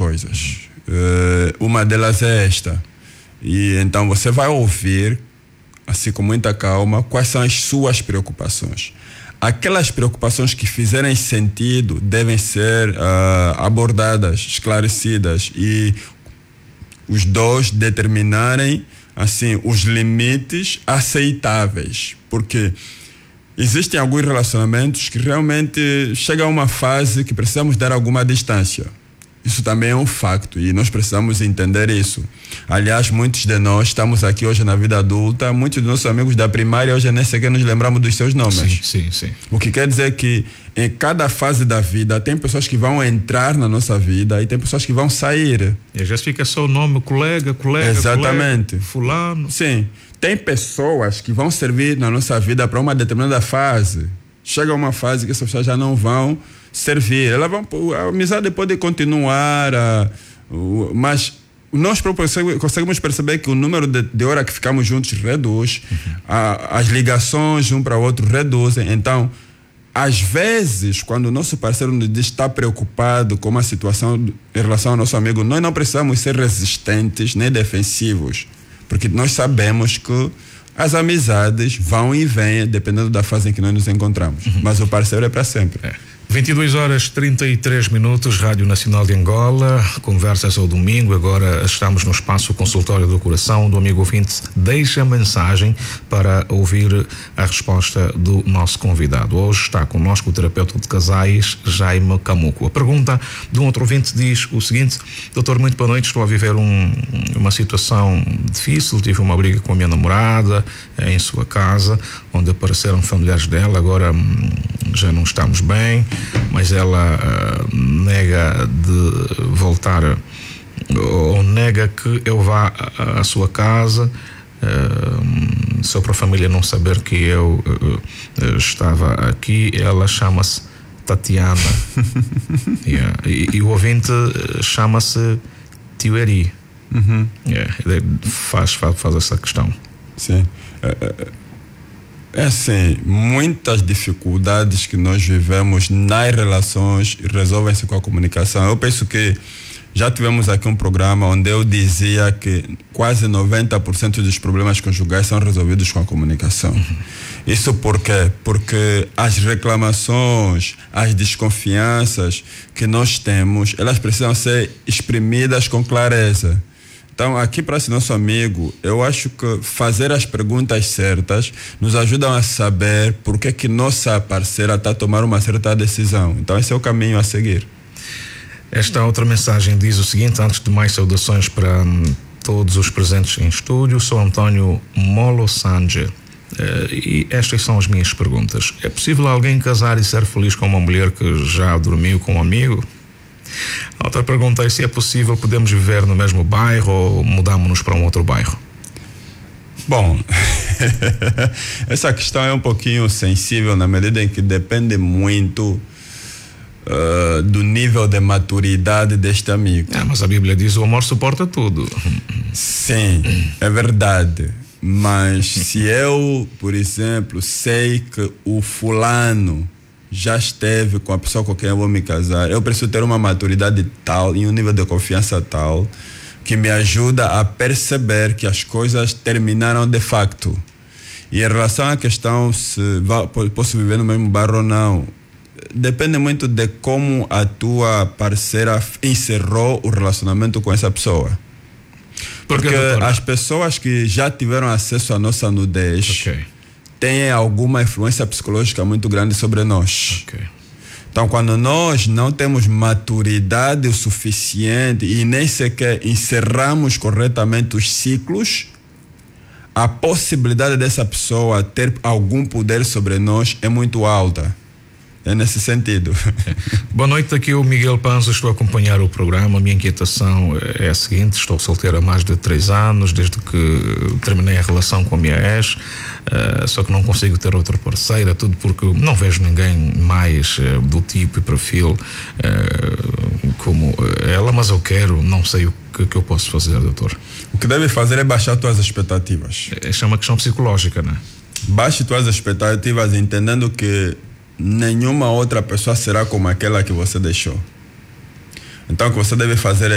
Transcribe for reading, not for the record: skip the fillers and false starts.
coisas. Uma delas é esta. E então você vai ouvir, assim com muita calma, quais são as suas preocupações. Aquelas preocupações que fizerem sentido devem ser abordadas, esclarecidas, e os dois determinarem assim os limites aceitáveis, porque existem alguns relacionamentos que realmente chega a uma fase que precisamos dar alguma distância. Isso também é um facto e nós precisamos entender isso. Aliás, muitos de nós estamos aqui hoje na vida adulta, muitos dos nossos amigos da primária hoje nem sequer nos lembramos dos seus nomes. Sim. O que quer dizer que em cada fase da vida tem pessoas que vão entrar na nossa vida e tem pessoas que vão sair. E às vezes fica só o nome colega. Exatamente. Colega, fulano. Sim. Tem pessoas que vão servir na nossa vida para uma determinada fase. Chega uma fase que essas pessoas já não vão servir. A amizade pode continuar, mas nós conseguimos perceber que o número de horas que ficamos juntos reduz, as ligações um para o outro reduzem. Então, às vezes, quando o nosso parceiro nos diz que está preocupado com uma situação em relação ao nosso amigo, nós não precisamos ser resistentes nem defensivos, porque nós sabemos que as amizades vão e vêm dependendo da fase em que nós nos encontramos. Mas o parceiro é para sempre. 22h33, Rádio Nacional de Angola, conversas ao domingo. Agora estamos no espaço Consultório do Coração. Do amigo ouvinte, deixa mensagem para ouvir a resposta do nosso convidado. Hoje está connosco o terapeuta de casais, Jaime Camuco. A pergunta de um outro ouvinte diz o seguinte: doutor, muito boa noite, estou a viver uma situação difícil, tive uma briga com a minha namorada em sua casa, onde apareceram familiares dela, agora já não estamos bem, mas ela nega de voltar, ou nega que eu vá à sua casa, só para a família não saber que eu estava aqui. Ela chama-se Tatiana. E o ouvinte chama-se Tio Eri. Ele faz essa questão. Sim. É assim, muitas dificuldades que nós vivemos nas relações resolvem-se com a comunicação. Eu penso que já tivemos aqui um programa onde eu dizia que quase 90% dos problemas conjugais são resolvidos com a comunicação. Isso por quê? Porque as reclamações, as desconfianças que nós temos, elas precisam ser exprimidas com clareza. Então, aqui para esse nosso amigo, eu acho que fazer as perguntas certas nos ajudam a saber por que nossa parceira está a tomar uma certa decisão. Então, esse é o caminho a seguir. Esta outra mensagem diz o seguinte: antes de mais, saudações para todos os presentes em estúdio. Sou António Molo Sange. E estas são as minhas perguntas. É possível alguém casar e ser feliz com uma mulher que já dormiu com um amigo? A outra pergunta é se é possível podemos viver no mesmo bairro ou mudamos-nos para um outro bairro. Bom, essa questão é um pouquinho sensível na medida em que depende muito do nível de maturidade deste amigo. Mas a Bíblia diz: o amor suporta tudo. Sim, é verdade. Mas se eu, por exemplo, sei que o fulano já esteve com a pessoa com quem eu vou me casar, eu preciso ter uma maturidade tal e um nível de confiança tal que me ajuda a perceber que as coisas terminaram de facto. E em relação à questão se posso viver no mesmo bairro ou não, depende muito de como a tua parceira encerrou o relacionamento com essa pessoa. Porque as pessoas que já tiveram acesso à nossa nudez têm alguma influência psicológica muito grande sobre nós. Então, quando nós não temos maturidade o suficiente e nem sequer encerramos corretamente os ciclos, a possibilidade dessa pessoa ter algum poder sobre nós é muito alta. É nesse sentido. Boa noite, aqui o Miguel Panzo, estou a acompanhar o programa. A minha inquietação é a seguinte: estou solteiro há mais de 3 anos, desde que terminei a relação com a minha ex, só que não consigo ter outra parceira, tudo porque não vejo ninguém mais do tipo e perfil como ela, mas eu quero, não sei o que eu posso fazer, doutor. O que deve fazer é baixar tuas expectativas. Essa é uma questão psicológica, né? Baixe tuas expectativas entendendo que nenhuma outra pessoa será como aquela que você deixou. Então o que você deve fazer é